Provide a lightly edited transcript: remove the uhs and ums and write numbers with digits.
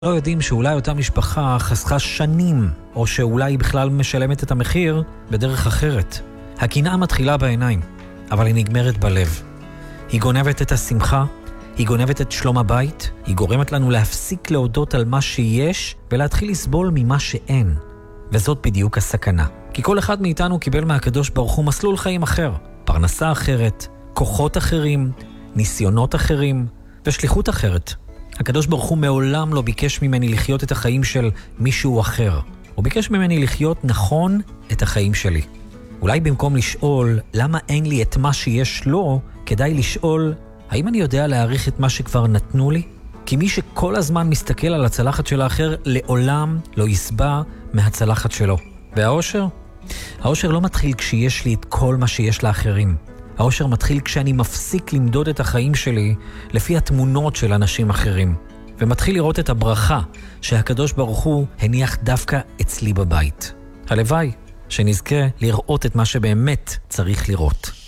לא יודעים שאולי אותה משפחה חסכה שנים, או שאולי היא בכלל משלמת את המחיר בדרך אחרת. הקנאה מתחילה בעיניים, אבל היא נגמרת בלב. היא גונבת את השמחה, היא גונבת את שלום הבית, היא גורמת לנו להפסיק להודות על מה שיש, ולהתחיל לסבול ממה שאין. וזאת בדיוק הסכנה. כי כל אחד מאיתנו קיבל מהקדוש ברוך הוא מסלול חיים אחר, פרנסה אחרת, כוחות אחרים, ניסיונות אחרים, ושליחות אחרת. הקדוש ברוך הוא מעולם לא ביקש ממני לחיות את החיים של מישהו אחר. הוא ביקש ממני לחיות נכון את החיים שלי. אולי במקום לשאול למה אין לי את מה שיש לו, כדאי לשאול האם אני יודע להעריך את מה שכבר נתנו לי? כי מי שכל הזמן מסתכל על הצלחת של האחר לעולם לא יסבע מהצלחת שלו. והאושר? האושר לא מתחיל כשיש לי את כל מה שיש לאחרים. האושר מתחיל כשאני מפסיק למדוד את החיים שלי לפי התמונות של אנשים אחרים, ומתחיל לראות את הברכה שהקדוש ברוך הוא הניח דווקא אצלי בבית. הלוואי שנזכה לראות את מה שבאמת צריך לראות.